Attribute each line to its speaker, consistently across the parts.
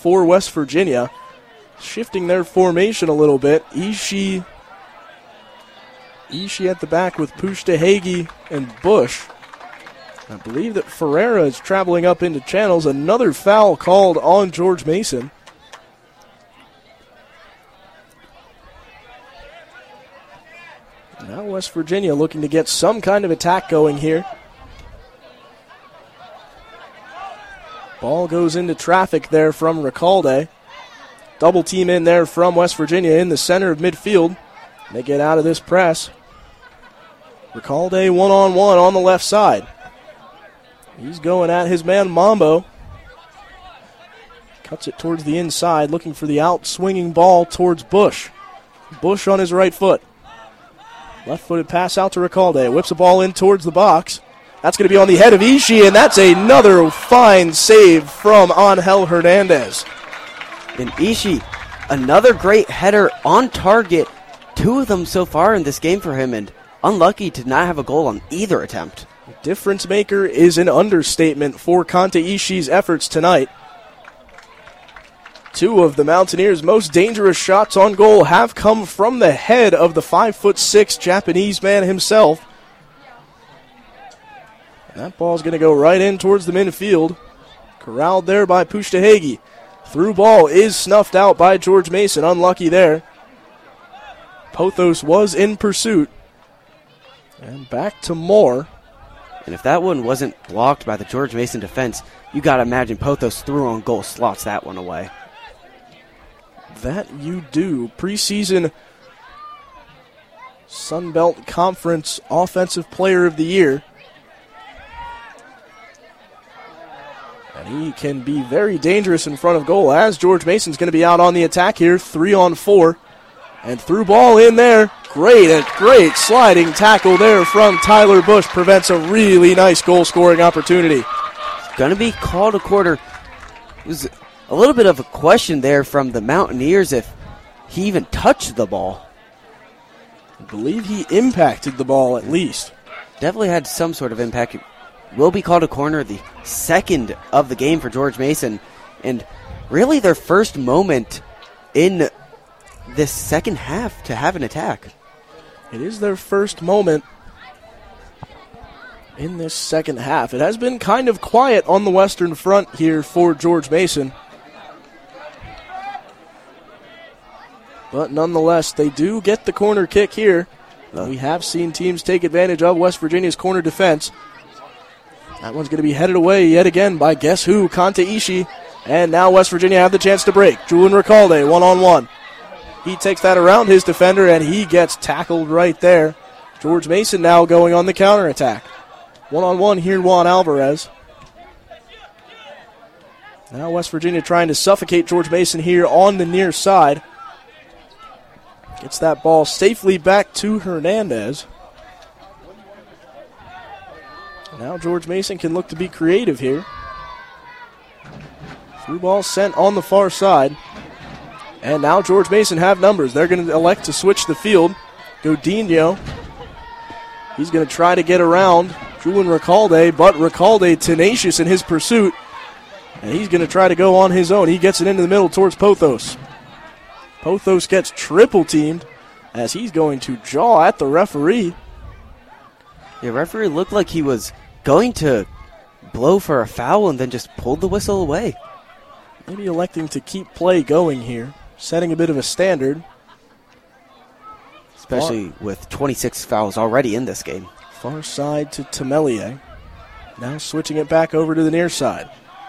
Speaker 1: for West Virginia. Shifting their formation a little bit. Ishii at the back with Pushtahegi and Bush. I believe that Ferreira is traveling up into channels. Another foul called on George Mason. Now West Virginia looking to get some kind of attack going here. Ball goes into traffic there from Recalde. Double team in there from West Virginia in the center of midfield. They get out of this press. Recalde one-on-one on the left side. He's going at his man Mambo. Cuts it towards the inside, looking for the out-swinging ball towards Bush. Bush on his right foot. Left-footed pass out to Recalde. Whips the ball in towards the box. That's going to be on the head of Ishii, and that's another fine save from Angel Hernandez.
Speaker 2: And Ishii, another great header on target. 2 of them so far in this game for him, and unlucky to not have a goal on either attempt.
Speaker 1: Difference maker is an understatement for Kanta Ishii's efforts tonight. 2 of the Mountaineers' most dangerous shots on goal have come from the head of the 5'6" Japanese man himself. And that ball's going to go right in towards the midfield. Corralled there by Pushtahegi. Through ball is snuffed out by George Mason. Unlucky there. Pothos was in pursuit. And back to Moore.
Speaker 2: And if that one wasn't blocked by the George Mason defense, you got to imagine Pothos through on goal slots that one away.
Speaker 1: That you do. Preseason Sun Belt Conference Offensive Player of the Year. And he can be very dangerous in front of goal as George Mason's going to be out on the attack here. 3-on-4. And through ball in there. Great sliding tackle there from Tyler Bush. Prevents a really nice goal-scoring opportunity.
Speaker 2: It's going to be called a quarter. It was a little bit of a question there from the Mountaineers if he even touched the ball.
Speaker 1: I believe he impacted the ball at least.
Speaker 2: Definitely had some sort of impact. It will be called a corner, the second of the game for George Mason. And really their first moment in this second half to have an attack.
Speaker 1: It is their first moment in this second half. It has been kind of quiet on the Western Front here for George Mason. But nonetheless, they do get the corner kick here. We have seen teams take advantage of West Virginia's corner defense. That one's going to be headed away yet again by guess who, Kanta Ishii. And now West Virginia have the chance to break. Julian Recalde, one-on-one. He takes that around his defender, and he gets tackled right there. George Mason now going on the counterattack. One-on-one here, Juan Alvarez. Now West Virginia trying to suffocate George Mason here on the near side. Gets that ball safely back to Hernandez. Now George Mason can look to be creative here. Through ball sent on the far side. And now George Mason have numbers. They're going to elect to switch the field. Godinho. He's going to try to get around Julian Recalde, but Recalde tenacious in his pursuit. And he's going to try to go on his own. He gets it into the middle towards Pothos. Pothos gets triple teamed as he's going to jaw at the referee.
Speaker 2: The referee looked like he was going to blow for a foul and then just pulled the whistle away.
Speaker 1: Maybe electing to keep play going here, setting a bit of a standard.
Speaker 2: Especially with 26 fouls already in this game.
Speaker 1: Far side to Temelier. Now switching it back over to the near side.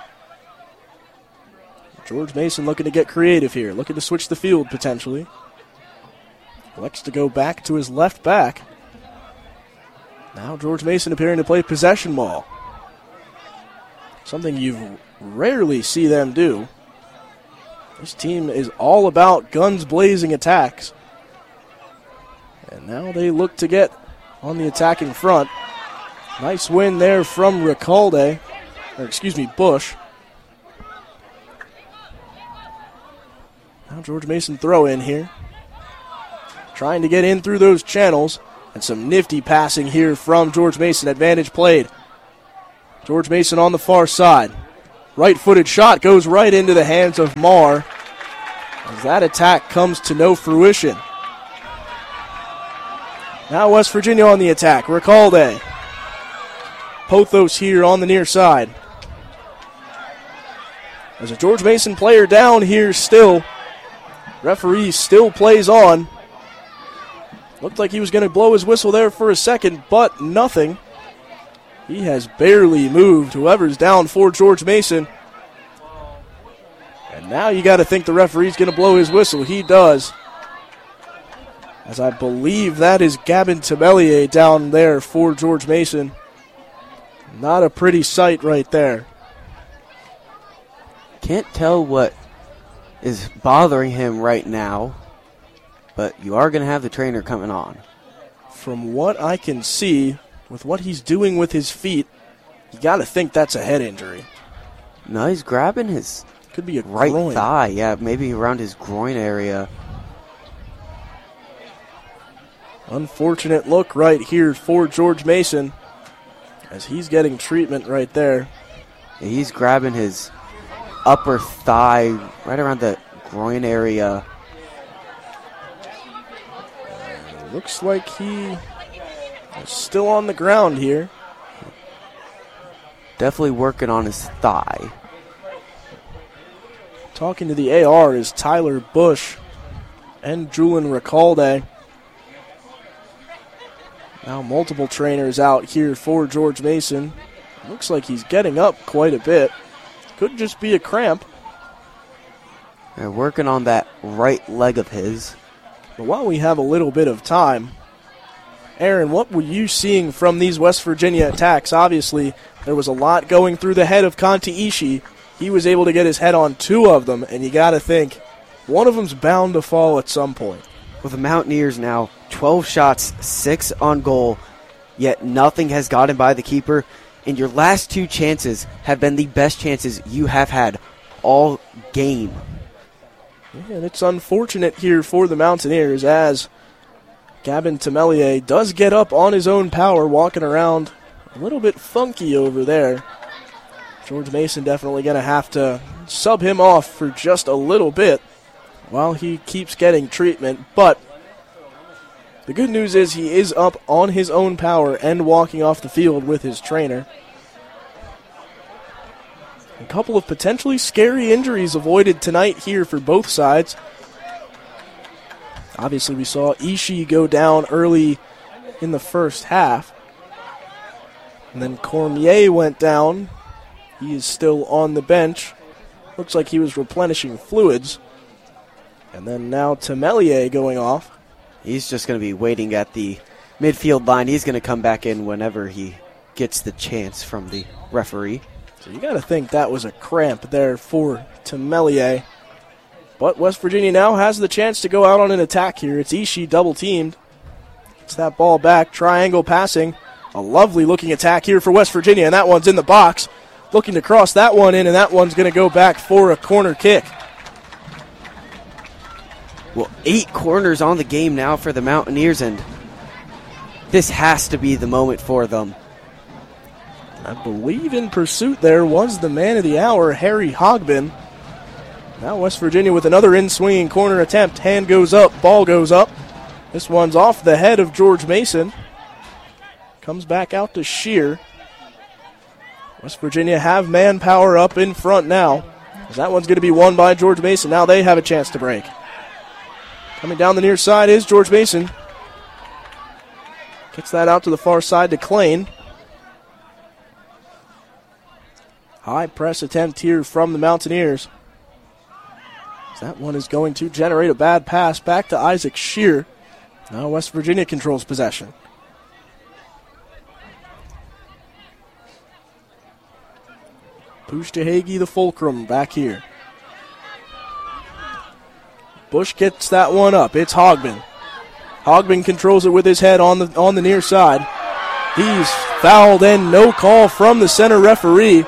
Speaker 1: George Mason looking to get creative here, looking to switch the field potentially. Elects to go back to his left back. Now George Mason appearing to play possession ball. Something you rarely see them do. This team is all about guns blazing attacks. And now they look to get on the attacking front. Nice win there from Bush. Now George Mason throw in here. Trying to get in through those channels. And some nifty passing here from George Mason. Advantage played. George Mason on the far side. right-footed shot goes right into the hands of Marr as that attack comes to no fruition. Now West Virginia on the attack. Recalde. Pothos here on the near side. There's a George Mason player down here still. Referee still plays on. Looked like he was going to blow his whistle there for a second, but nothing. He has barely moved. Whoever's down for George Mason. And now you got to think the referee's going to blow his whistle. He does. As I believe that is Gavin Temelier down there for George Mason. Not a pretty sight right there.
Speaker 2: Can't tell what is bothering him right now, but you are going to have the trainer coming on.
Speaker 1: From what I can see, with what he's doing with his feet, you got to think that's a head injury.
Speaker 2: No, he's grabbing his
Speaker 1: could be a
Speaker 2: right
Speaker 1: groin.
Speaker 2: thigh. Yeah, maybe around his groin area.
Speaker 1: Unfortunate look right here for George Mason as he's getting treatment right there.
Speaker 2: Yeah, he's grabbing his upper thigh right around the groin area.
Speaker 1: Looks like he is still on the ground here.
Speaker 2: Definitely working on his thigh.
Speaker 1: Talking to the AR is Tyler Bush and Julian Recalde. Now multiple trainers out here for George Mason. Looks like he's getting up quite a bit. Could just be a cramp.
Speaker 2: They're working on that right leg of his.
Speaker 1: But while we have a little bit of time, Aaron, what were you seeing from these West Virginia attacks? Obviously, there was a lot going through the head of Conti Ishii. He was able to get his head on two of them, and you got to think one of them's bound to fall at some point.
Speaker 2: With the Mountaineers now, 12 shots, 6 on goal, yet nothing has gotten by the keeper, and your last two chances have been the best chances you have had all game.
Speaker 1: Yeah, and it's unfortunate here for the Mountaineers as Gavin Temelier does get up on his own power, walking around a little bit funky over there. George Mason definitely going to have to sub him off for just a little bit while he keeps getting treatment. But the good news is he is up on his own power and walking off the field with his trainer. A couple of potentially scary injuries avoided tonight here for both sides. Obviously, we saw Ishii go down early in the first half. And then Cormier went down. He is still on the bench. Looks like he was replenishing fluids. And then now Temelier going off.
Speaker 2: He's just going to be waiting at the midfield line. He's going to come back in whenever he gets the chance from the referee.
Speaker 1: So you got to think that was a cramp there for Temelier. But West Virginia now has the chance to go out on an attack here. It's Ishii double-teamed. Gets that ball back. Triangle passing. A lovely-looking attack here for West Virginia, and that one's in the box. Looking to cross that one in, and that one's going to go back for a corner kick.
Speaker 2: Well, 8 corners on the game now for the Mountaineers, and this has to be the moment for them.
Speaker 1: I believe in pursuit there was the man of the hour, Harry Hogbin. Now West Virginia with another in-swinging corner attempt. Hand goes up, ball goes up. This one's off the head of George Mason. Comes back out to Shear. West Virginia have manpower up in front now. That one's going to be won by George Mason. Now they have a chance to break. Coming down the near side is George Mason. Gets that out to the far side to Klain. High press attempt here from the Mountaineers. That one is going to generate a bad pass back to Isaac Shear. Now West Virginia controls possession. Pushahegi the Fulcrum back here. Bush gets that one up. It's Hogbin. Hogbin controls it with his head on the near side. He's fouled and no call from the center referee.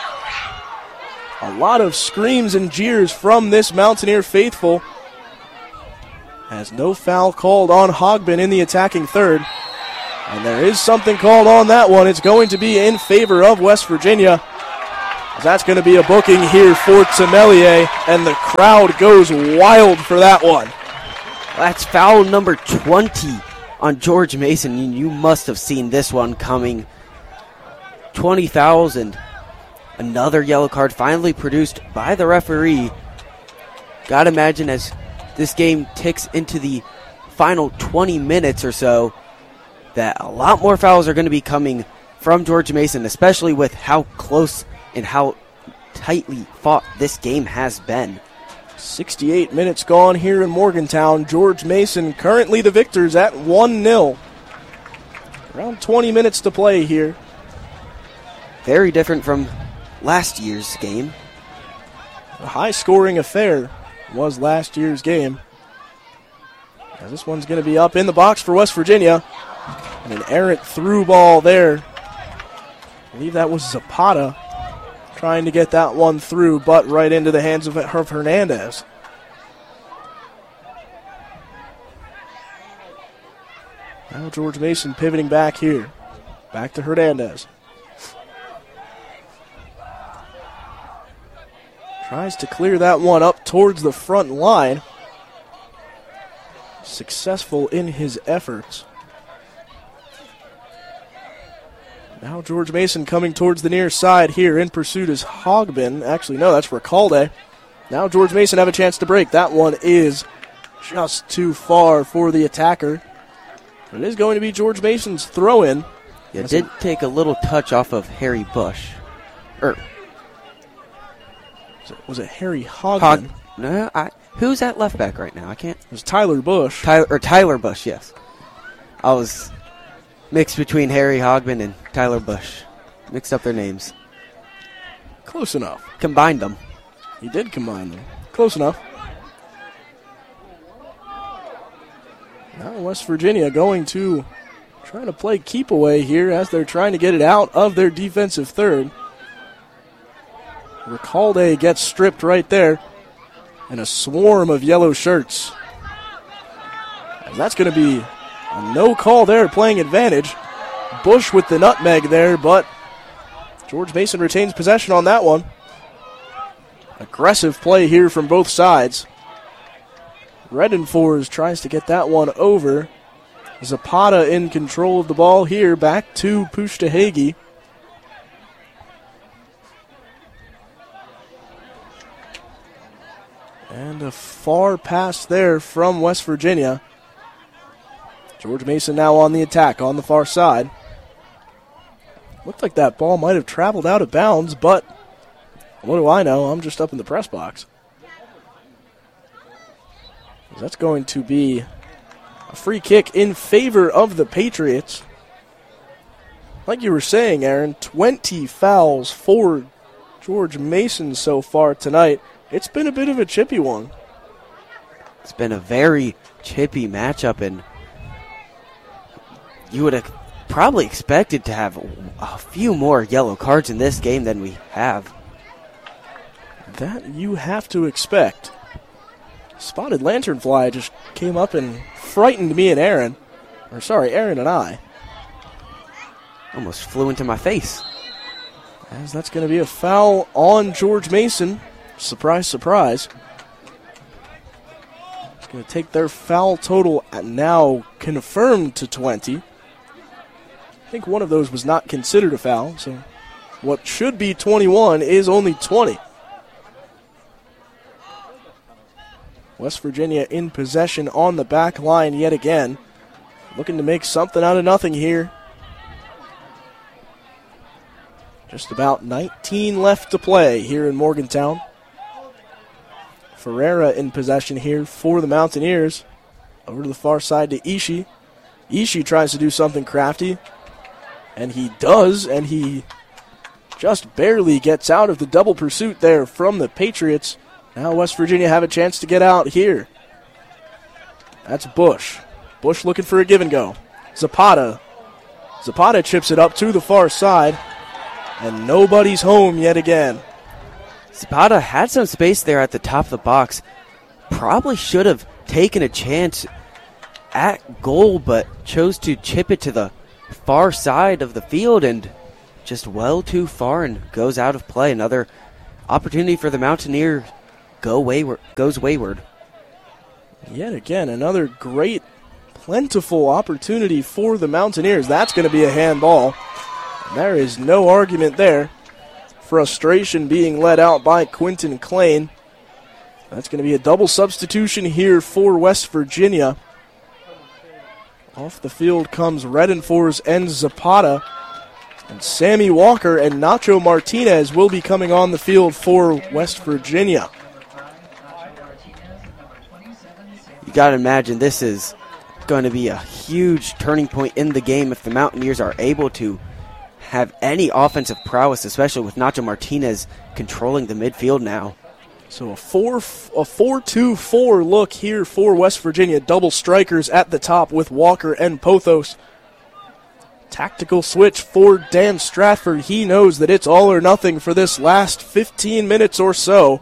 Speaker 1: A lot of screams and jeers from this Mountaineer faithful. Has no foul called on Hogbin in the attacking third. And there is something called on that one. It's going to be in favor of West Virginia. That's going to be a booking here for Temelier, and the crowd goes wild for that one.
Speaker 2: That's foul number 20 on George Mason. You must have seen this one coming. 20 fouls and another yellow card finally produced by the referee. Gotta imagine as this game ticks into the final 20 minutes or so that a lot more fouls are going to be coming from George Mason, especially with how close and how tightly fought this game has been.
Speaker 1: 68 minutes gone here in Morgantown. George Mason currently the victors at 1-0. Around 20 minutes to play here.
Speaker 2: Very different from last year's game.
Speaker 1: A high-scoring affair was last year's game. Now this one's going to be up in the box for West Virginia. And an errant through ball there. I believe that was Zapata trying to get that one through, but right into the hands of Hernandez. Now George Mason pivoting back here. Back to Hernandez. Tries to clear that one up towards the front line. Successful in his efforts. Now George Mason coming towards the near side here. In pursuit is Hogbin. Actually, no, that's Recalde. Now George Mason have a chance to break. That one is just too far for the attacker. It is going to be George Mason's throw-in.
Speaker 2: It did take a little touch off of Harry Bush.
Speaker 1: Was it Harry Hogbin?
Speaker 2: Who's at left back right now? I can't.
Speaker 1: It was Tyler Bush.
Speaker 2: Tyler Bush, yes. I was mixed between Harry Hogbin and Tyler Bush. Mixed up their names.
Speaker 1: Close enough.
Speaker 2: Combined them.
Speaker 1: He did combine them. Close enough. Now West Virginia going to try to play keep away here as they're trying to get it out of their defensive third. Recalde gets stripped right there. And a swarm of yellow shirts. And that's going to be a no call there, playing advantage. Bush with the nutmeg there, but George Mason retains possession on that one. Aggressive play here from both sides. Redenfors tries to get that one over. Zapata in control of the ball here, back to Pushtahegi. And a far pass there from West Virginia. George Mason now on the attack on the far side. Looked like that ball might have traveled out of bounds, but what do I know? I'm just up in the press box. That's going to be a free kick in favor of the Patriots. Like you were saying, Aaron, 20 fouls for George Mason so far tonight. It's been a bit of a chippy one.
Speaker 2: It's been a very chippy matchup, and you would have probably expected to have a few more yellow cards in this game than we have.
Speaker 1: That you have to expect. Spotted lanternfly just came up and frightened me and Aaron. Aaron and I.
Speaker 2: Almost flew into my face.
Speaker 1: As that's going to be a foul on George Mason. Surprise, surprise. It's going to take their foul total now confirmed to 20. I think one of those was not considered a foul, so what should be 21 is only 20. West Virginia in possession on the back line yet again. Looking to make something out of nothing here. Just about 19 left to play here in Morgantown. Ferreira in possession here for the Mountaineers. Over to the far side to Ishii. Ishii tries to do something crafty. And he does, and he just barely gets out of the double pursuit there from the Patriots. Now West Virginia have a chance to get out here. That's Bush. Bush looking for a give and go. Zapata. Zapata chips it up to the far side. And nobody's home yet again.
Speaker 2: Zapata had some space there at the top of the box. Probably should have taken a chance at goal, but chose to chip it to the far side of the field, and just well too far and goes out of play. Another opportunity for the Mountaineer goes wayward.
Speaker 1: Yet again, another great, plentiful opportunity for the Mountaineers. That's going to be a handball. And there is no argument there. Frustration being let out by Quentin Klain. That's going to be a double substitution here for West Virginia. Off the field comes Redenfors and Zapata. And Sammy Walker and Nacho Martinez will be coming on the field for West Virginia.
Speaker 2: You got to imagine this is going to be a huge turning point in the game if the Mountaineers are able to have any offensive prowess, especially with Nacho Martinez controlling the midfield now.
Speaker 1: So a 4-2-4 look here for West Virginia. Double strikers at the top with Walker and Pothos. Tactical switch for Dan Stratford. He knows that it's all or nothing for this last 15 minutes or so.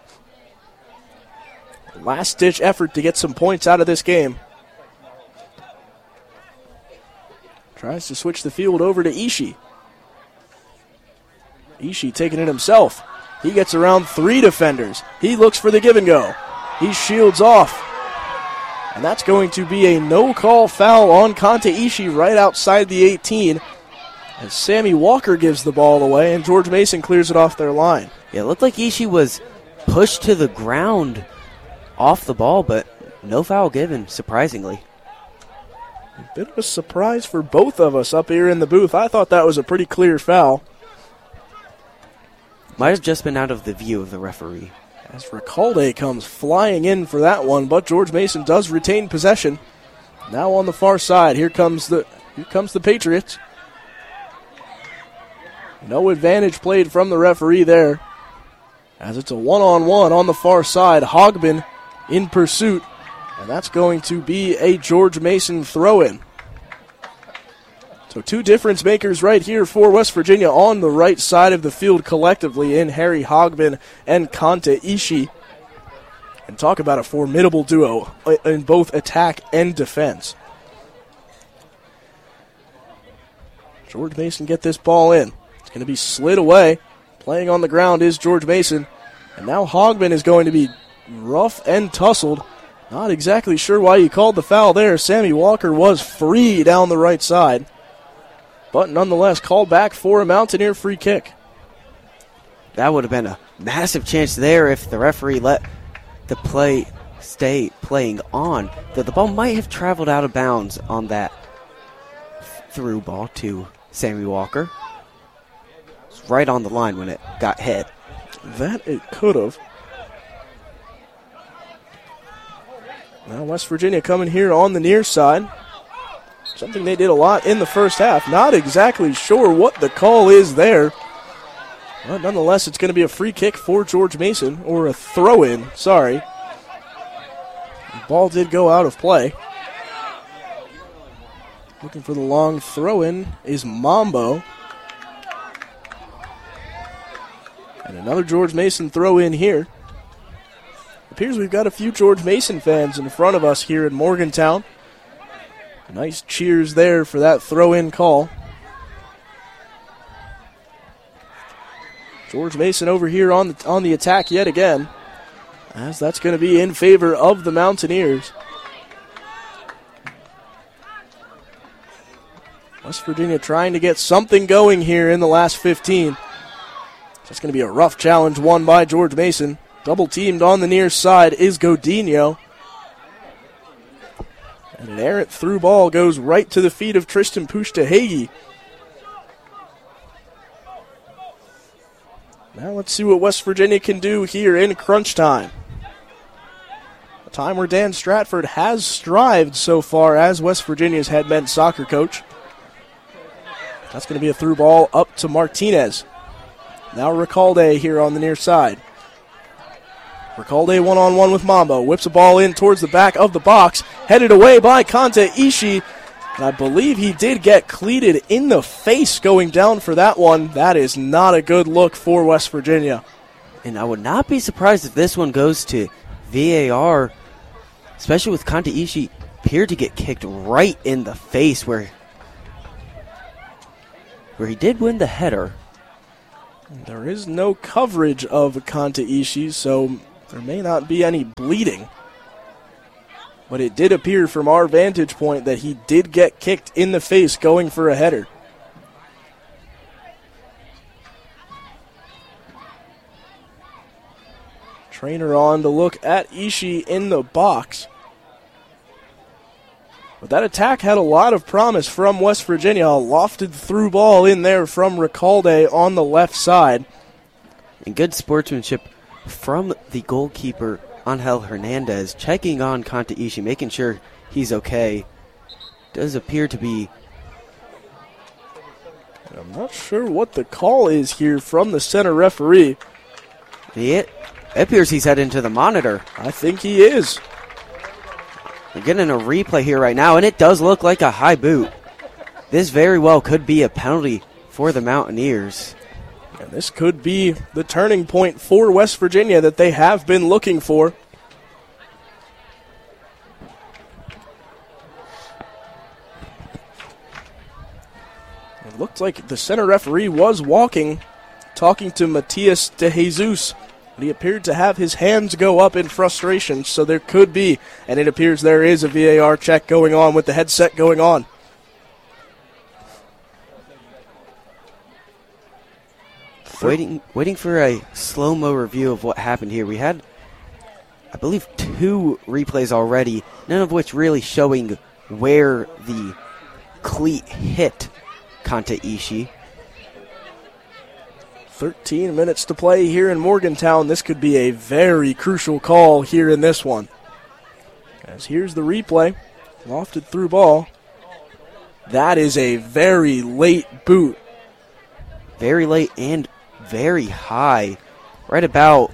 Speaker 1: Last-ditch effort to get some points out of this game. Tries to switch the field over to Ishii. Ishii taking it himself. He gets around 3 defenders. He looks for the give and go. He shields off. And that's going to be a no-call foul on Kante Ishii right outside the 18 as Sammy Walker gives the ball away and George Mason clears it off their line.
Speaker 2: Yeah, it looked like Ishii was pushed to the ground off the ball, but no foul given, surprisingly.
Speaker 1: A bit of a surprise for both of us up here in the booth. I thought that was a pretty clear foul.
Speaker 2: Might have just been out of the view of the referee.
Speaker 1: As Recalde comes flying in for that one, but George Mason does retain possession. Now on the far side, here comes the Patriots. No advantage played from the referee there, as it's a one-on-one on the far side. Hogbin in pursuit, and that's going to be a George Mason throw-in. So 2 difference makers right here for West Virginia on the right side of the field collectively in Harry Hogbin and Kante Ishii. And talk about a formidable duo in both attack and defense. George Mason get this ball in. It's going to be slid away. Playing on the ground is George Mason. And now Hogbin is going to be rough and tussled. Not exactly sure why he called the foul there. Sammy Walker was free down the right side. But nonetheless, called back for a Mountaineer free kick.
Speaker 2: That would have been a massive chance there if the referee let the play stay playing on. The ball might have traveled out of bounds on that through ball to Sammy Walker. It's right on the line when it got hit.
Speaker 1: That it could have. Now West Virginia coming here on the near side. Something they did a lot in the first half. Not exactly sure what the call is there. But nonetheless, it's going to be a free kick for George Mason, or a throw-in, sorry. The ball did go out of play. Looking for the long throw-in is Mambo. And another George Mason throw-in here. Appears we've got a few George Mason fans in front of us here in Morgantown. Nice cheers there for that throw-in call. George Mason over here on the attack yet again, as that's going to be in favor of the Mountaineers. West Virginia trying to get something going here in the last 15. That's going to be a rough challenge won by George Mason. Double teamed on the near side is Godinho. And an errant through ball goes right to the feet of Tristan Pushtahegi. Now let's see what West Virginia can do here in crunch time. A time where Dan Stratford has strived so far as West Virginia's head men's soccer coach. That's going to be a through ball up to Martinez. Now Recalde here on the near side. Recalde one-on-one with Mambo. Whips a ball in towards the back of the box. Headed away by Kante Ishii. And I believe he did get cleated in the face going down for that one. That is not a good look for West Virginia.
Speaker 2: And I would not be surprised if this one goes to VAR, especially with Kante Ishii appeared to get kicked right in the face where where he did win the header.
Speaker 1: There is no coverage of Kanta Ishii, so there may not be any bleeding. But it did appear from our vantage point that he did get kicked in the face going for a header. Trainer on to look at Ishii in the box. But that attack had a lot of promise from West Virginia. A lofted through ball in there from Recalde on the left side.
Speaker 2: And good sportsmanship from the goalkeeper, Angel Hernandez, checking on Kanta Ishii, making sure he's okay. Does appear to be...
Speaker 1: I'm not sure what the call is here from the center referee.
Speaker 2: It appears he's heading to the monitor.
Speaker 1: I think he is.
Speaker 2: We're getting a replay here right now, and it does look like a high boot. This very well could be a penalty for the Mountaineers.
Speaker 1: And this could be the turning point for West Virginia that they have been looking for. It looked like the center referee was talking to Matias De Jesus. But he appeared to have his hands go up in frustration, so there could be, and it appears there is a VAR check going on with the headset going on.
Speaker 2: Waiting for a slow-mo review of what happened here. We had, I believe, 2 replays already, none of which really showing where the cleat hit Kanta Ishii.
Speaker 1: 13 minutes to play here in Morgantown. This could be a very crucial call here in this one. As here's the replay. Lofted through ball. That is a very late boot.
Speaker 2: Very late and very high. Right about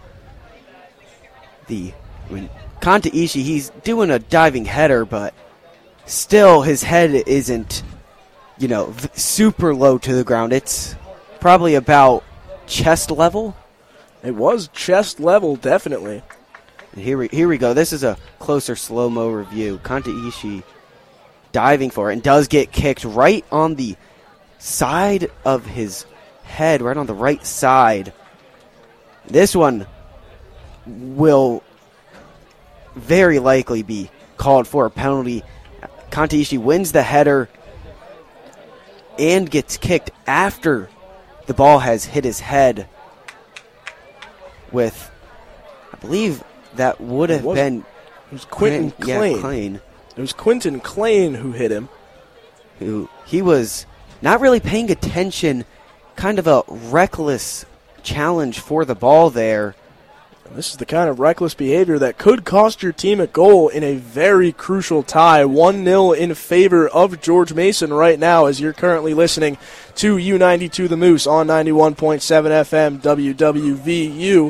Speaker 2: Kanta Ishii, he's doing a diving header, but still his head isn't, super low to the ground. It's probably about chest level.
Speaker 1: It was chest level, definitely.
Speaker 2: And here we go. This is a closer slow-mo review. Kanta Ishii diving for it and does get kicked right on the side of his head, right on the right side. This one will very likely be called for a penalty. Kanta Ishii wins the header and gets kicked after the ball has hit his head with, I believe that would have been...
Speaker 1: It was Quentin Klain.
Speaker 2: Yeah, Klain.
Speaker 1: It was Quentin Klain who hit him.
Speaker 2: He was not really paying attention, kind of a reckless challenge for the ball there.
Speaker 1: And this is the kind of reckless behavior that could cost your team a goal in a very crucial tie. 1-0 in favor of George Mason right now as you're currently listening to U92 The Moose on 91.7 FM WWVU.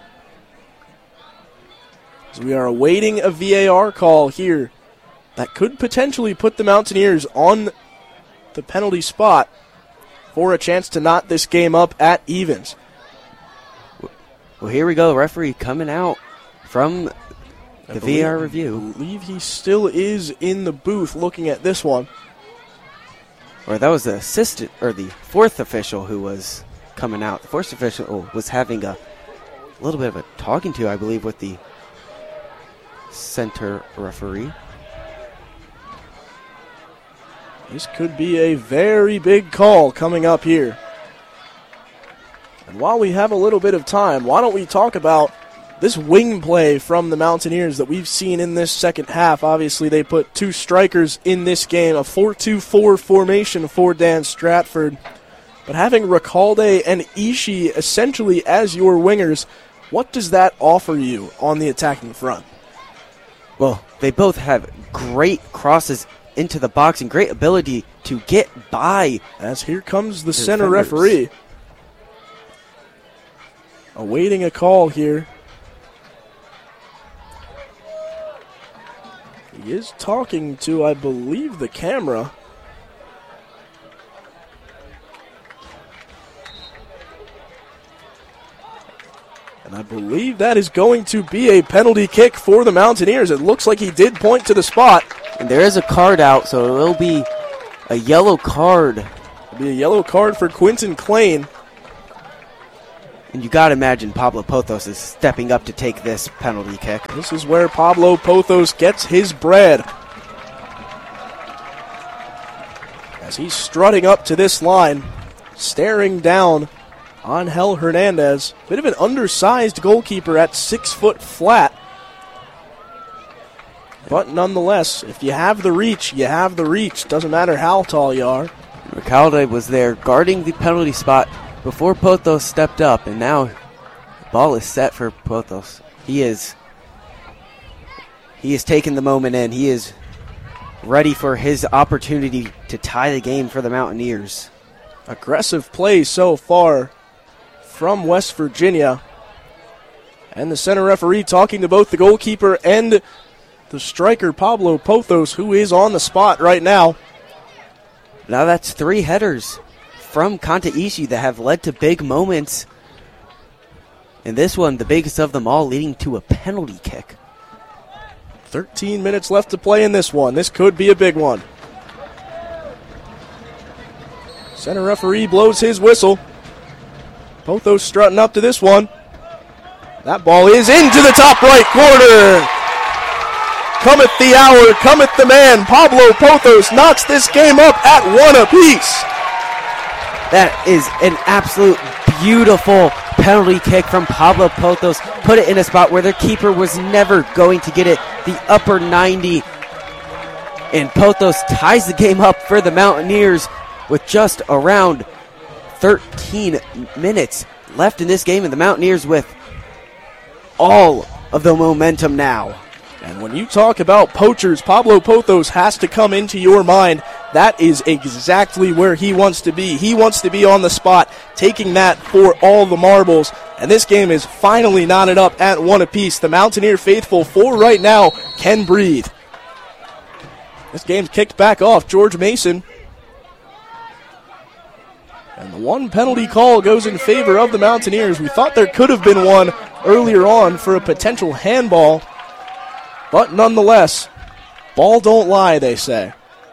Speaker 1: So we are awaiting a VAR call here that could potentially put the Mountaineers on the penalty spot for a chance to knot this game up at evens.
Speaker 2: Well, here we go. Referee coming out from the VAR review.
Speaker 1: I believe he still is in the booth looking at this one.
Speaker 2: Or that was the assistant, or the fourth official who was coming out. The fourth official was having a little bit of a talking to, I believe, with the center referee.
Speaker 1: This could be a very big call coming up here. And while we have a little bit of time, why don't we talk about this wing play from the Mountaineers that we've seen in this second half. Obviously, they put 2 strikers in this game, a 4-2-4 formation for Dan Stratford. But having Recalde and Ishii essentially as your wingers, what does that offer you on the attacking front?
Speaker 2: Well, they both have great crosses into the box and great ability to get by.
Speaker 1: As here comes the center referee. Awaiting a call here. He is talking to, I believe, the camera. And I believe that is going to be a penalty kick for the Mountaineers. It looks like he did point to the spot.
Speaker 2: And there is a card out, so it will be a yellow card.
Speaker 1: I It'll be a yellow card for Quinton Klain.
Speaker 2: And you got to imagine Pablo Pothos is stepping up to take this penalty kick.
Speaker 1: This is where Pablo Pothos gets his bread. As he's strutting up to this line, staring down Angel Hernandez. Bit of an undersized goalkeeper at 6 foot flat. But nonetheless, if you have the reach, you have the reach. Doesn't matter how tall you are.
Speaker 2: Recalde was there guarding the penalty spot before Pothos stepped up, and now the ball is set for Pothos. He is taking the moment in. He is ready for his opportunity to tie the game for the Mountaineers.
Speaker 1: Aggressive play so far from West Virginia. And the center referee talking to both the goalkeeper and the striker, Pablo Pothos, who is on the spot right now.
Speaker 2: Now that's 3 headers from Kanta Ishii that have led to big moments. And this one, the biggest of them all, leading to a penalty kick.
Speaker 1: 13 minutes left to play in this one. This could be a big one. Center referee blows his whistle. Pothos strutting up to this one. That ball is into the top right corner. Cometh the hour, cometh the man. Pablo Pothos knocks this game up at 1 apiece.
Speaker 2: That is an absolute beautiful penalty kick from Pablo Pothos. Put it in a spot where their keeper was never going to get it. The upper 90. And Pothos ties the game up for the Mountaineers with just around 13 minutes left in this game. And the Mountaineers with all of the momentum now.
Speaker 1: And when you talk about poachers, Pablo Pothos has to come into your mind. That is exactly where he wants to be. He wants to be on the spot, taking that for all the marbles. And this game is finally knotted up at 1 apiece. The Mountaineer faithful for right now can breathe. This game's kicked back off. George Mason. And the one penalty call goes in favor of the Mountaineers. We thought there could have been one earlier on for a potential handball. But nonetheless, ball don't lie, they say.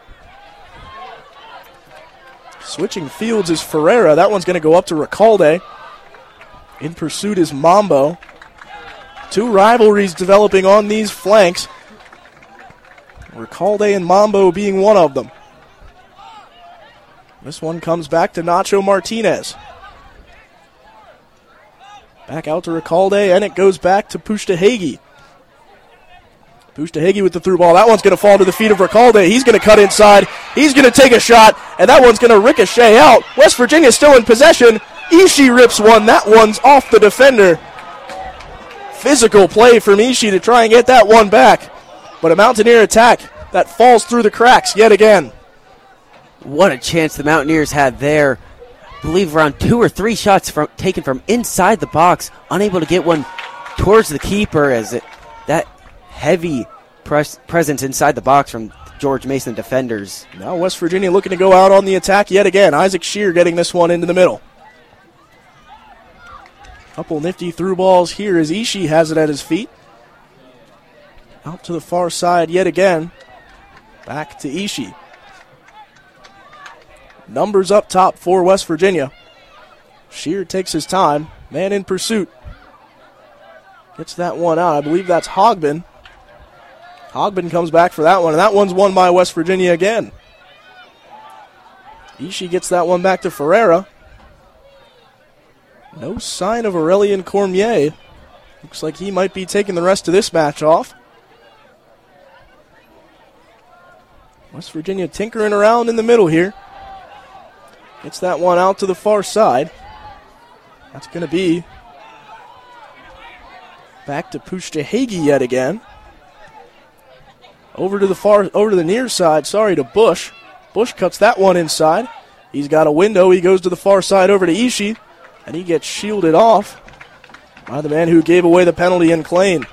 Speaker 1: Switching fields is Ferreira. That one's going to go up to Recalde. In pursuit is Mambo. 2 rivalries developing on these flanks. Recalde and Mambo being one of them. This one comes back to Nacho Martinez. Back out to Recalde, and it goes back to Pushta-Hagi. Pushta-Hagi with the through ball. That one's going to fall to the feet of Recalde. He's going to cut inside. He's going to take a shot, and that one's going to ricochet out. West Virginia still in possession. Ishii rips one. That one's off the defender. Physical play from Ishii to try and get that one back. But a Mountaineer attack that falls through the cracks yet again.
Speaker 2: What a chance the Mountaineers had there. I believe around 2 or 3 shots taken from inside the box. Unable to get one towards the keeper as that heavy presence inside the box from George Mason defenders.
Speaker 1: Now West Virginia looking to go out on the attack yet again. Isaac Shear getting this one into the middle. Couple nifty through balls here as Ishii has it at his feet. Out to the far side yet again. Back to Ishii. Numbers up top for West Virginia. Shear takes his time. Man in pursuit. Gets that one out. I believe that's Hogbin. Hogbin comes back for that one, and that one's won by West Virginia again. Ishii gets that one back to Ferreira. No sign of Aurelien Cormier. Looks like he might be taking the rest of this match off. West Virginia tinkering around in the middle here. Gets that one out to the far side. That's going to be back to Pushta-Hagi yet again. Over to the near side, to Bush. Bush cuts that one inside. He's got a window. He goes to the far side over to Ishii, and he gets shielded off by the man who gave away the penalty in Klain.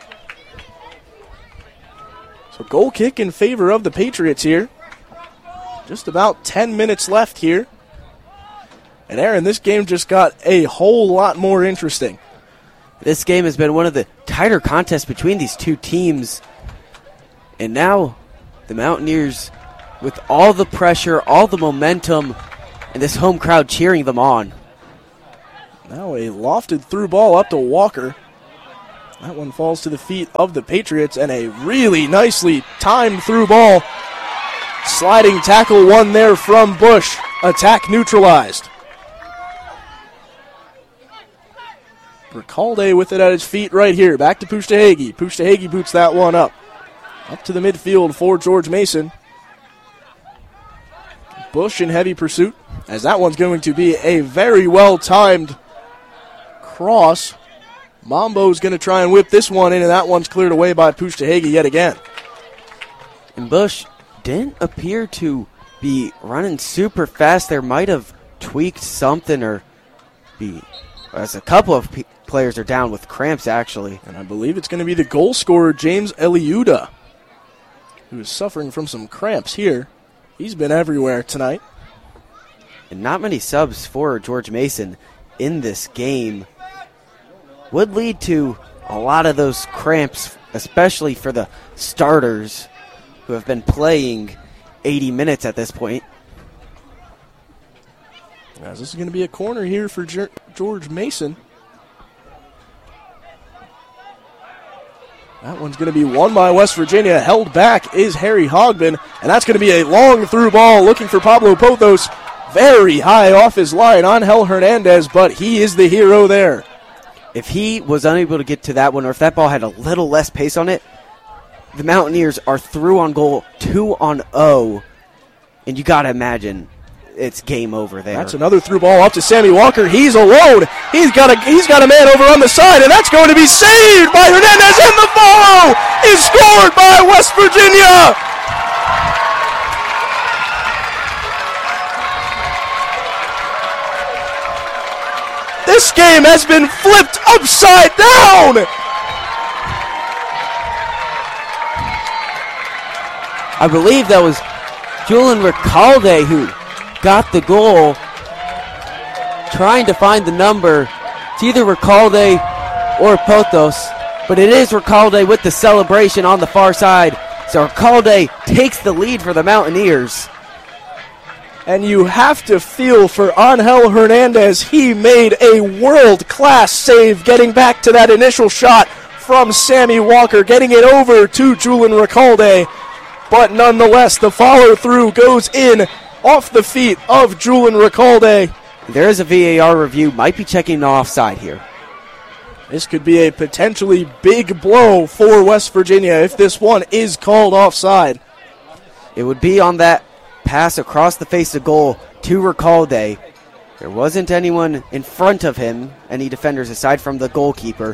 Speaker 1: So goal kick in favor of the Patriots here. Just about 10 minutes left here. And Aaron, this game just got a whole lot more interesting.
Speaker 2: This game has been one of the tighter contests between these two teams. And now the Mountaineers, with all the pressure, all the momentum, and this home crowd cheering them on.
Speaker 1: Now a lofted through ball up to Walker. That one falls to the feet of the Patriots, and a really nicely timed through ball. Sliding tackle one there from Bush. Attack neutralized. Recalde with it at his feet right here. Back to Pushta-Hagee. Pushta-Hagee boots that one up. Up to the midfield for George Mason. Bush in heavy pursuit, as that one's going to be a very well-timed cross. Mambo's going to try and whip this one in, and that one's cleared away by Pushta-Hagee yet again.
Speaker 2: And Bush didn't appear to be running super fast. There might have tweaked something, or as a couple of players are down with cramps, actually.
Speaker 1: And I believe it's going to be the goal scorer, James Eliuda, who is suffering from some cramps here. He's been everywhere tonight.
Speaker 2: And not many subs for George Mason in this game would lead to a lot of those cramps, especially for the starters who have been playing 80 minutes at this point.
Speaker 1: As this is going to be a corner here for George Mason. That one's going to be won by West Virginia. Held back is Harry Hogbin, and that's going to be a long through ball looking for Pablo Pothos. Very high off his line on Angel Hernandez, but he is the hero there.
Speaker 2: If he was unable to get to that one, or if that ball had a little less pace on it, the Mountaineers are through on goal 2-0, and you got to imagine it's game over there.
Speaker 1: That's another through ball up to Sammy Walker. He's alone. He's got a man over on the side, and that's going to be saved by Hernandez, and the follow is scored by West Virginia. This game has been flipped upside down.
Speaker 2: I believe that was Julian Recalde who got the goal, trying to find the number. It's either Recalde or Pothos, but it is Recalde with the celebration on the far side. So Recalde takes the lead for the Mountaineers.
Speaker 1: And you have to feel for Angel Hernandez. He made a world-class save getting back to that initial shot from Sammy Walker, getting it over to Julian Recalde. But nonetheless, the follow-through goes in off the feet of Julian Recalde.
Speaker 2: There is a VAR review. Might be checking the offside here.
Speaker 1: This could be a potentially big blow for West Virginia if this one is called offside.
Speaker 2: It would be on that pass across the face of goal to Recalde. There wasn't anyone in front of him, any defenders aside from the goalkeeper.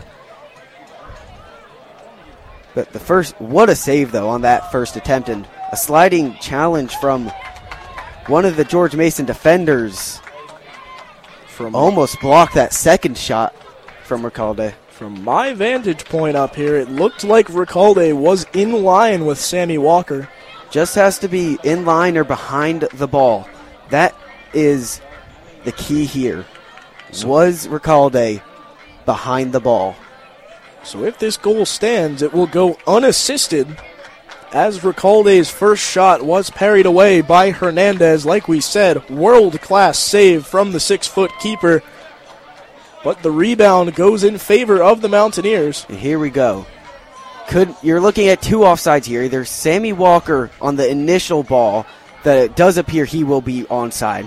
Speaker 2: But what a save though on that first attempt, and a sliding challenge from one of the George Mason defenders almost blocked that second shot from Recalde.
Speaker 1: From my vantage point up here, it looked like Recalde was in line with Sammy Walker.
Speaker 2: Just has to be in line or behind the ball. That is the key here. Was Recalde behind the ball?
Speaker 1: So if this goal stands, it will go unassisted, as Recalde's first shot was parried away by Hernandez. Like we said, world-class save from the 6-foot keeper. But the rebound goes in favor of the Mountaineers.
Speaker 2: And here we go. You're looking at two offsides here. Either Sammy Walker on the initial ball, that it does appear he will be onside.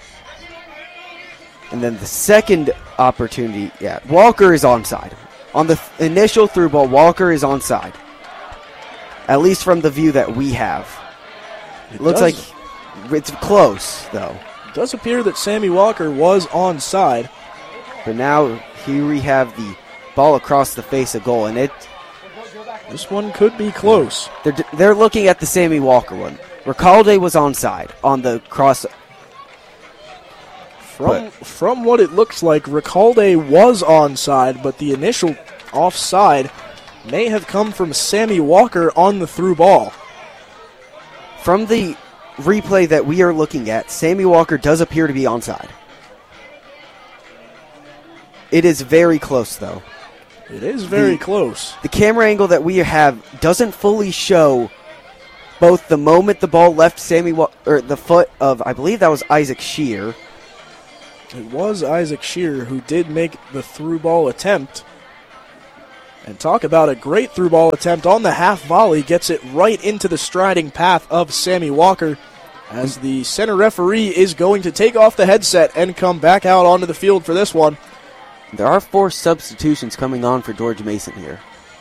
Speaker 2: And then the second opportunity, Walker is onside. On the initial through ball, Walker is onside. At least from the view that we have. It looks like it's close, though.
Speaker 1: It does appear that Sammy Walker was onside.
Speaker 2: But now here we have the ball across the face of goal, and
Speaker 1: this one could be close.
Speaker 2: They're looking at the Sammy Walker one. Recalde was onside on the cross.
Speaker 1: From what it looks like, Recalde was onside, but the initial offside may have come from Sammy Walker on the through ball.
Speaker 2: From the replay that we are looking at, Sammy Walker does appear to be onside. It is very close, though.
Speaker 1: It is very close.
Speaker 2: The camera angle that we have doesn't fully show both the moment the ball left the foot of, I believe that was Isaac Shear.
Speaker 1: It was Isaac Shear who did make the through ball attempt. And talk about a great through ball attempt on the half volley. Gets it right into the striding path of Sammy Walker, as the center referee is going to take off the headset and come back out onto the field for this one.
Speaker 2: There are 4 substitutions coming on for George Mason here,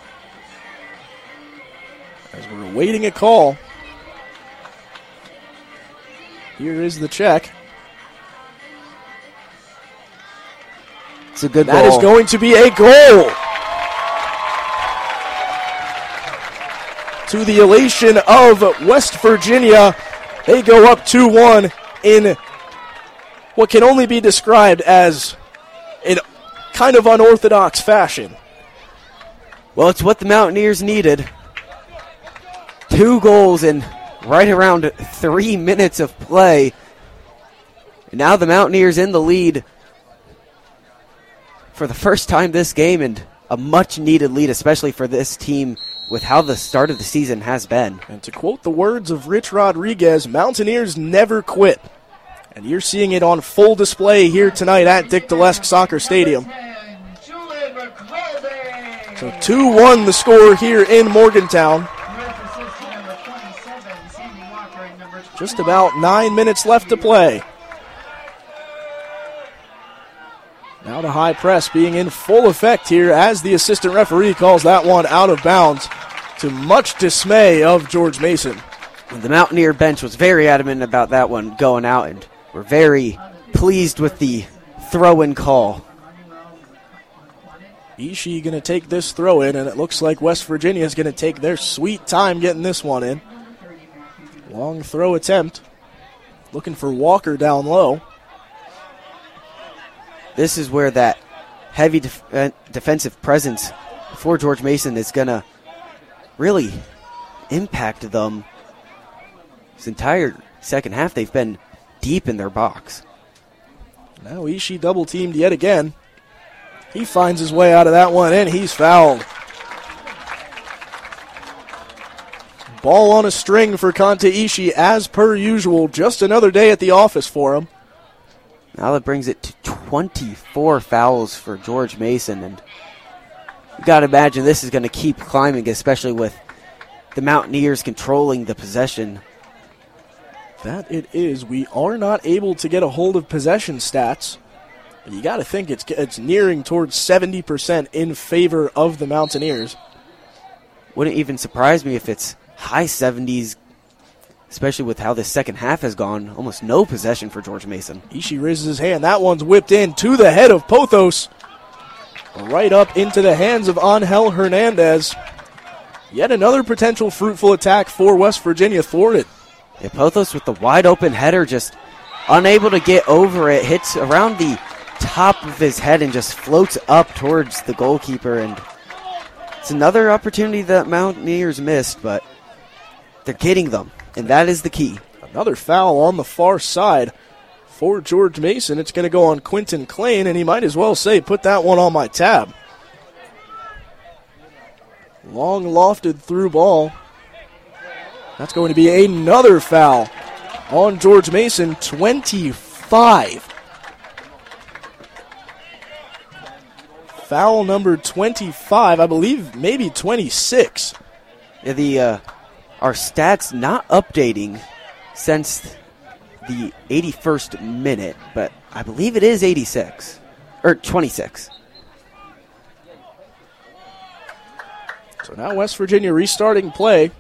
Speaker 1: as we're awaiting a call. Here is the check.
Speaker 2: It's a good
Speaker 1: ball. That is going to be a goal. To the elation of West Virginia, they go up 2-1 in what can only be described as in kind of unorthodox fashion.
Speaker 2: Well, it's what the Mountaineers needed. 2 goals in right around 3 minutes of play. And now the Mountaineers in the lead for the first time this game, and a much-needed lead, especially for this team with how the start of the season has been.
Speaker 1: And to quote the words of Rich Rodriguez, Mountaineers never quit. And you're seeing it on full display here tonight at Dick Dalesk Soccer Stadium. So 2-1 the score here in Morgantown. Just about 9 minutes left to play. Now the high press being in full effect here as the assistant referee calls that one out of bounds, to much dismay of George Mason.
Speaker 2: The Mountaineer bench was very adamant about that one going out, and we're very pleased with the throw-in call.
Speaker 1: Ishii going to take this throw in, and it looks like West Virginia is going to take their sweet time getting this one in. Long throw attempt. Looking for Walker down low.
Speaker 2: This is where that heavy defensive presence for George Mason is going to really impact them. This entire second half, they've been deep in their box.
Speaker 1: Now Ishii double-teamed yet again. He finds his way out of that one, and he's fouled. Ball on a string for Kanta Ishii, as per usual. Just another day at the office for him.
Speaker 2: Now that brings it to 24 fouls for George Mason, and you got to imagine this is going to keep climbing, especially with the Mountaineers controlling the possession.
Speaker 1: That it is. We are not able to get a hold of possession stats, but you got to think it's nearing towards 70% in favor of the Mountaineers.
Speaker 2: Wouldn't even surprise me if it's high 70s, especially with how this second half has gone. Almost no possession for George Mason.
Speaker 1: Ishii raises his hand. That one's whipped in to the head of Pothos. Right up into the hands of Angel Hernandez. Yet another potential fruitful attack for West Virginia thwarted.
Speaker 2: Yeah, Pothos with the wide open header, just unable to get over it. Hits around the top of his head and just floats up towards the goalkeeper. And it's another opportunity that Mountaineers missed, but they're getting them. And that is the key.
Speaker 1: Another foul on the far side for George Mason. It's going to go on Quentin Klain, and he might as well say, put that one on my tab. Long lofted through ball. That's going to be another foul on George Mason. 25. Foul number 25, I believe maybe 26.
Speaker 2: Yeah, our stats not updating since the 81st minute, but I believe it is 86, or 26.
Speaker 1: So now West Virginia restarting play.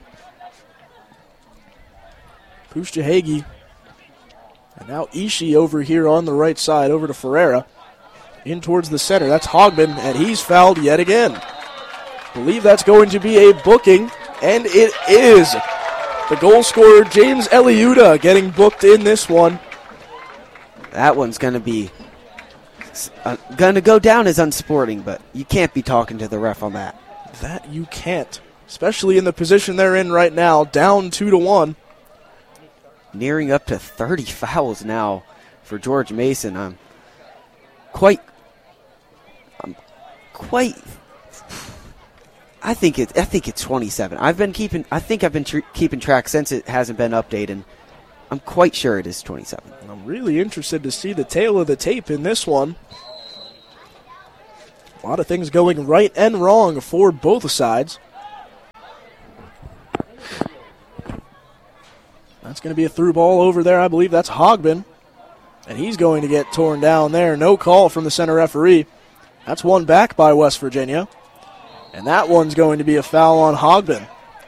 Speaker 1: Pushjahegi. And now Ishii over here on the right side, over to Ferreira. In towards the center. That's Hogman, and he's fouled yet again. Believe that's going to be a booking, and it is. The goal scorer, James Eliuta, getting booked in this one.
Speaker 2: That one's going to be going to go down as unsporting, but you can't be talking to the ref on that.
Speaker 1: That you can't, especially in the position they're in right now, down 2-1.
Speaker 2: Nearing up to 30 fouls now for George Mason. I'm quite I think it's 27. I think I've been keeping track since it hasn't been updated. I'm quite sure it is 27.
Speaker 1: I'm really interested to see the tail of the tape in this one. A lot of things going right and wrong for both sides. That's going to be a through ball over there. I believe that's Hogbin. And he's going to get torn down there. No call from the center referee. That's one back by West Virginia. And that one's going to be a foul on Hogbin.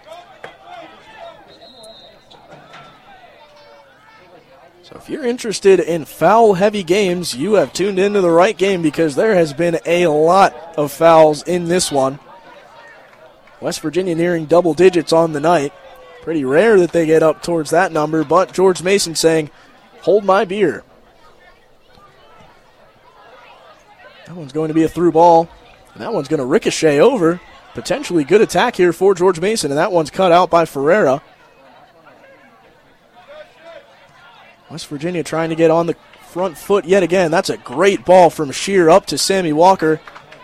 Speaker 1: So if you're interested in foul-heavy games, you have tuned into the right game because there has been a lot of fouls in this one. West Virginia nearing double digits on the night. Pretty rare that they get up towards that number, but George Mason saying, hold my beer. That one's going to be a through ball, and that one's going to ricochet over. Potentially good attack here for George Mason, and that one's cut out by Ferreira. West Virginia trying to get on the front foot yet again. That's a great ball from Shear up to Sammy Walker.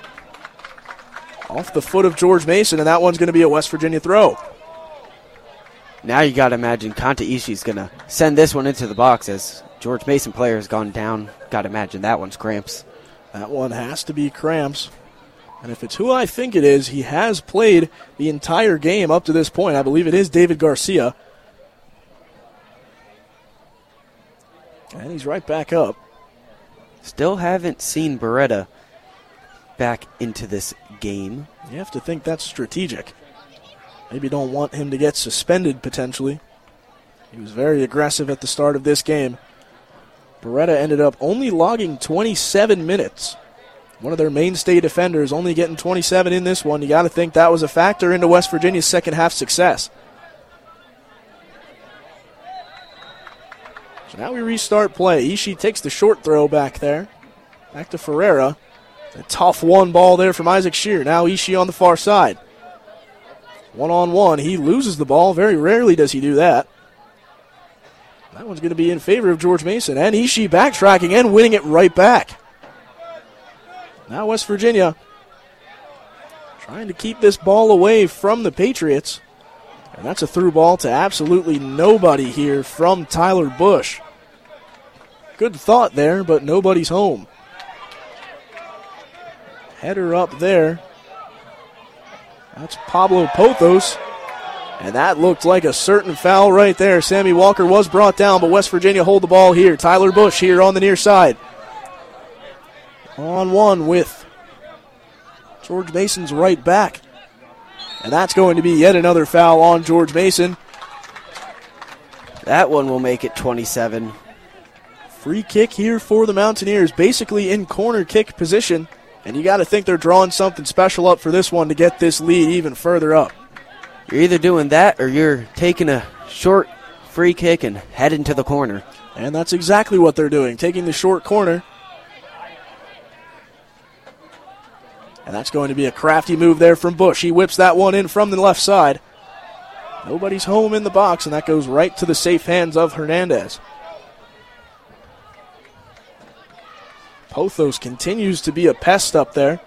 Speaker 1: Off the foot of George Mason, and that one's going to be a West Virginia throw.
Speaker 2: Now you got to imagine Kanta Ishii's going to send this one into the box as George Mason player has gone down. Got to imagine that one's cramps.
Speaker 1: That one has to be cramps. And if it's who I think it is, he has played the entire game up to this point. I believe it is David Garcia. And he's right back up.
Speaker 2: Still haven't seen Beretta back into this game.
Speaker 1: You have to think that's strategic. Maybe don't want him to get suspended potentially. He was very aggressive at the start of this game. Beretta ended up only logging 27 minutes. One of their mainstay defenders only getting 27 in this one. You got to think that was a factor into West Virginia's second half success. So now we restart play. Ishii takes the short throw back there. Back to Ferreira. A tough one ball there from Isaac Shear. Now Ishii on the far side. One-on-one. He loses the ball. Very rarely does he do that. That one's going to be in favor of George Mason. And Ishii backtracking and winning it right back. Now West Virginia trying to keep this ball away from the Patriots. And that's a through ball to absolutely nobody here from Tyler Bush. Good thought there, but nobody's home. Header up there. That's Pablo Pothos. And that looked like a certain foul right there. Sammy Walker was brought down, but West Virginia hold the ball here. Tyler Bush here on the near side. On one with George Mason's right back. And that's going to be yet another foul on George Mason.
Speaker 2: That one will make it 27.
Speaker 1: Free kick here for the Mountaineers, basically in corner kick position. And you got to think they're drawing something special up for this one to get this lead even further up.
Speaker 2: You're either doing that or you're taking a short free kick and heading to the corner.
Speaker 1: And that's exactly what they're doing, taking the short corner. And that's going to be a crafty move there from Bush. He whips that one in from the left side. Nobody's home in the box, and that goes right to the safe hands of Hernandez. Pothos continues to be a pest up there.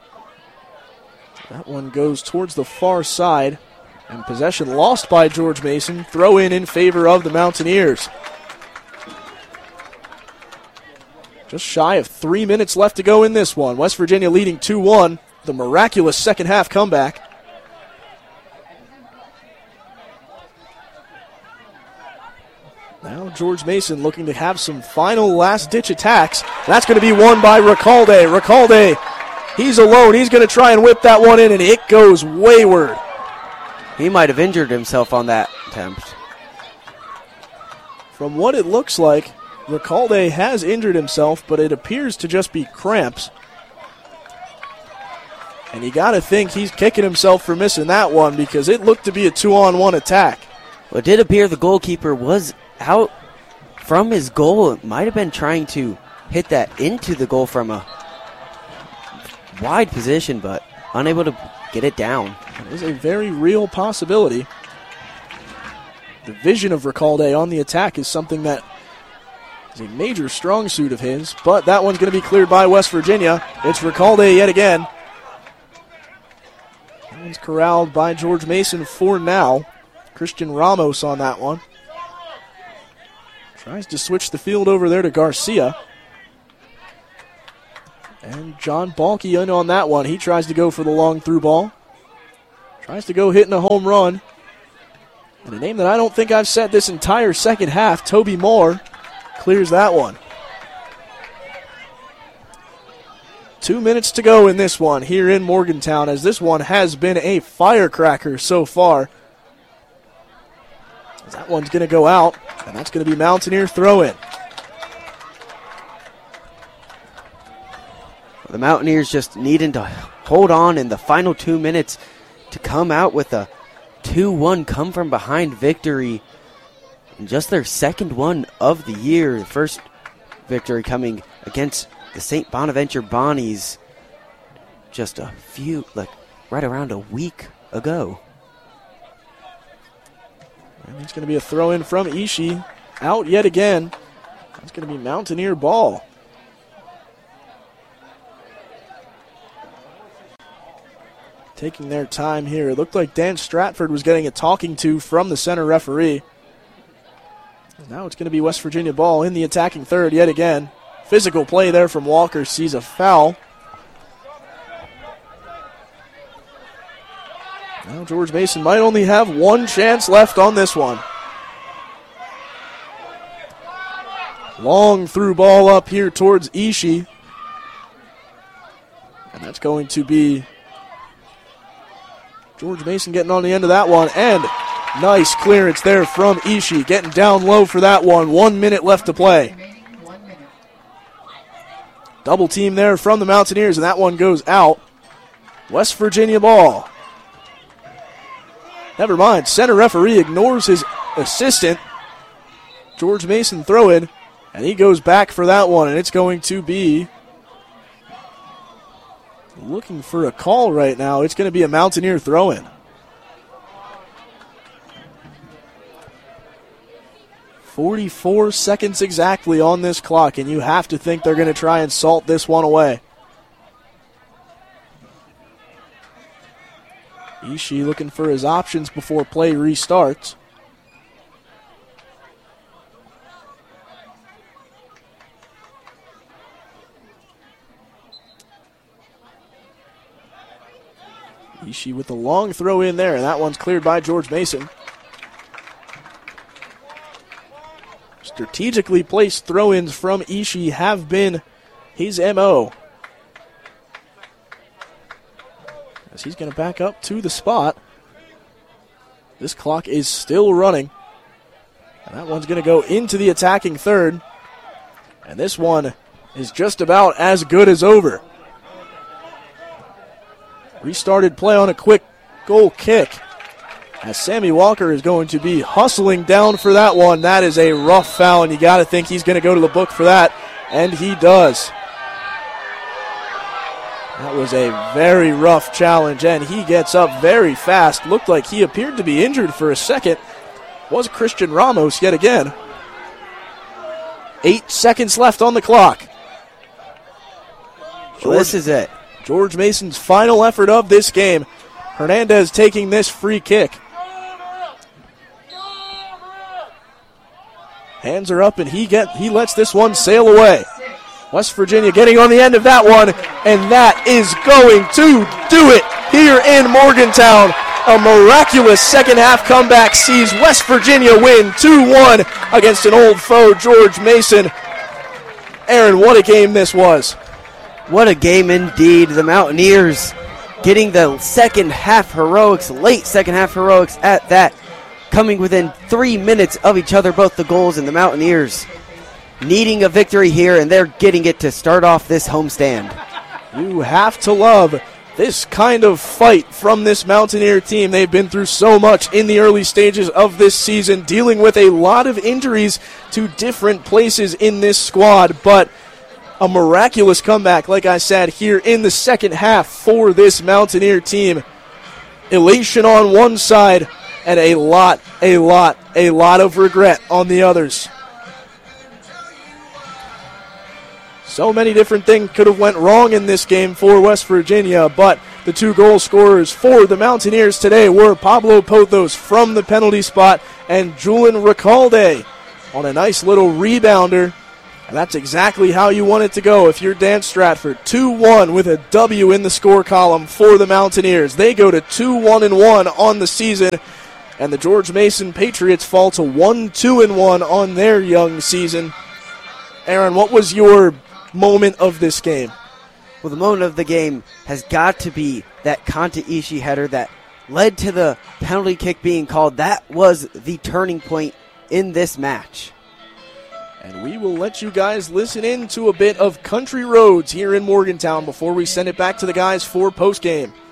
Speaker 1: That one goes towards the far side. And possession lost by George Mason. Throw in favor of the Mountaineers. Just shy of 3 minutes left to go in this one. West Virginia leading 2-1. The miraculous second half comeback. Now George Mason looking to have some final last-ditch attacks. That's going to be won by Recalde. Recalde, he's alone. He's going to try and whip that one in, and it goes wayward.
Speaker 2: He might have injured himself on that attempt.
Speaker 1: From what it looks like, Recalde has injured himself, but it appears to just be cramps. And you got to think he's kicking himself for missing that one because it looked to be a 2-on-1 attack.
Speaker 2: Well, it did appear the goalkeeper was out from his goal. It might have been trying to hit that into the goal from a wide position, but unable to get it down.
Speaker 1: It is a very real possibility. The vision of Recalde on the attack is something that is a major strong suit of his, but that one's going to be cleared by West Virginia. It's Recalde yet again. One's corralled by George Mason for now. Christian Ramos on that one. Tries to switch the field over there to Garcia. And John Balke in on that one. He tries to go for the long through ball. Tries to go hitting a home run. And a name that I don't think I've said this entire second half, Toby Moore, clears that one. 2 minutes to go in this one here in Morgantown, as this one has been a firecracker so far. That one's going to go out, and that's going to be Mountaineer throw-in.
Speaker 2: The Mountaineers just needing to hold on in the final 2 minutes to come out with a 2-1 come-from-behind victory. And just their second one of the year. The first victory coming against the St. Bonaventure Bonnies just right around a week ago.
Speaker 1: And it's going to be a throw-in from Ishii. Out yet again. It's going to be Mountaineer ball. Taking their time here. It looked like Dan Stratford was getting a talking to from the center referee. And now it's going to be West Virginia ball in the attacking third yet again. Physical play there from Walker. Sees a foul. Now George Mason might only have one chance left on this one. Long through ball up here towards Ishii. And that's going to be George Mason getting on the end of that one. And nice clearance there from Ishii. Getting down low for that one. 1 minute left to play. Double team there from the Mountaineers, and that one goes out. West Virginia ball. Never mind. Center referee ignores his assistant. George Mason throw in, and he goes back for that one, and it's going to be looking for a call right now. It's going to be a Mountaineer throw in. 44 seconds exactly on this clock, and you have to think they're going to try and salt this one away. Ishii looking for his options before play restarts. Ishii with the long throw in there, and that one's cleared by George Mason. Strategically placed throw-ins from Ishii have been his MO. As he's going to back up to the spot. This clock is still running. And that one's going to go into the attacking third. And this one is just about as good as over. Restarted play on a quick goal kick. As Sammy Walker is going to be hustling down for that one. That is a rough foul, and you got to think he's going to go to the book for that. And he does. That was a very rough challenge, and he gets up very fast. Looked like he appeared to be injured for a second. Was Christian Ramos yet again. 8 seconds left on the clock.
Speaker 2: Well, this is it.
Speaker 1: George Mason's final effort of this game. Hernandez taking this free kick. Hands are up, and he lets this one sail away. West Virginia getting on the end of that one, and that is going to do it here in Morgantown. A miraculous second-half comeback sees West Virginia win 2-1 against an old foe, George Mason. Aaron, what a game this was.
Speaker 2: What a game indeed. The Mountaineers getting the second half heroics, late second half heroics at that, coming within 3 minutes of each other, both the goals, and the Mountaineers needing a victory here, and they're getting it to start off this homestand.
Speaker 1: You have to love this kind of fight from this Mountaineer team. They've been through so much in the early stages of this season, dealing with a lot of injuries to different places in this squad, but a miraculous comeback, like I said, here in the second half for this Mountaineer team. Elation on one side and a lot of regret on the others. So many different things could have went wrong in this game for West Virginia, but the 2 goal scorers for the Mountaineers today were Pablo Pothos from the penalty spot and Julian Recalde on a nice little rebounder. And that's exactly how you want it to go if you're Dan Stratford. 2-1 with a W in the score column for the Mountaineers. They go to 2-1-1 on the season, and the George Mason Patriots fall to 1-2-1 on their young season. Aaron, what was your moment of this game?
Speaker 2: Well, the moment of the game has got to be that Kanta Ishii header that led to the penalty kick being called. That was the turning point in this match.
Speaker 1: And we will let you guys listen in to a bit of Country Roads here in Morgantown before we send it back to the guys for postgame.